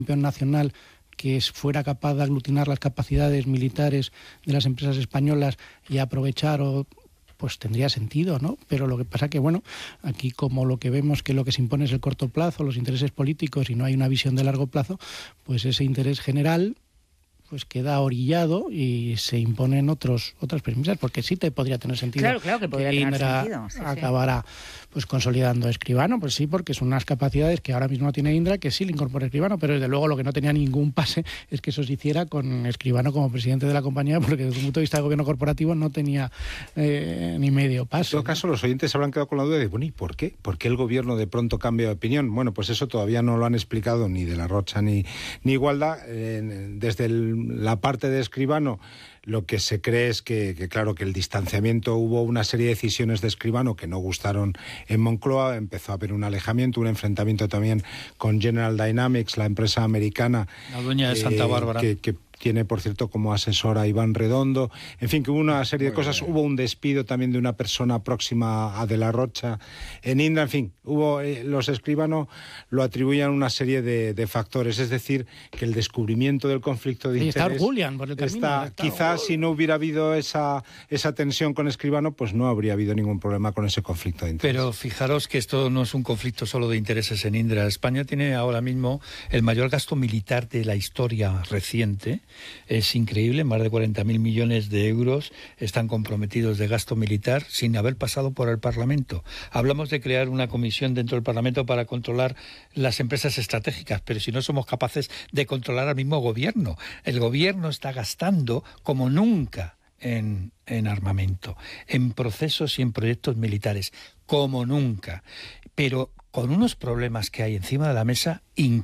campeón nacional que fuera capaz de aglutinar las capacidades militares de las empresas españolas y aprovechar pues tendría sentido, ¿no? Pero lo que pasa que, bueno, aquí como lo que vemos que lo que se impone es el corto plazo, los intereses políticos y no hay una visión de largo plazo, pues ese interés general pues queda orillado y se imponen otras premisas, porque sí te podría tener sentido. Claro que podría tener sentido. Sí, acabará pues consolidando a Escribano, pues sí, porque son unas capacidades que ahora mismo tiene Indra, que sí le incorpora Escribano, pero desde luego lo que no tenía ningún pase es que eso se hiciera con Escribano como presidente de la compañía, porque desde un punto de vista de gobierno corporativo no tenía ni medio paso. En todo caso, los oyentes habrán quedado con la duda de, bueno, ¿y por qué? ¿Por qué el gobierno de pronto cambia de opinión? Bueno, pues eso todavía no lo han explicado ni de la Rocha ni Igualda. Desde la parte de Escribano, lo que se cree es que claro, que el distanciamiento, hubo una serie de decisiones de Escribano que no gustaron en Moncloa, empezó a haber un alejamiento, un enfrentamiento también con General Dynamics, la empresa americana, la dueña de Santa Bárbara, que tiene, por cierto, como asesor a Iván Redondo. En fin, que hubo una serie de cosas. Hubo un despido también de una persona próxima a De la Rocha en Indra. En fin, los Escribano lo atribuyen a una serie de factores. Es decir, que el descubrimiento del conflicto de interés... Está Julián por el camino. Quizás si no hubiera habido esa tensión con Escribano, pues no habría habido ningún problema con ese conflicto de interés. Pero fijaros que esto no es un conflicto solo de intereses en Indra. España tiene ahora mismo el mayor gasto militar de la historia reciente. Es increíble, más de 40.000 millones de euros están comprometidos de gasto militar sin haber pasado por el Parlamento. Hablamos de crear una comisión dentro del Parlamento para controlar las empresas estratégicas, pero si no somos capaces de controlar al mismo gobierno. El gobierno está gastando como nunca en armamento, en procesos y en proyectos militares, como nunca, pero con unos problemas que hay encima de la mesa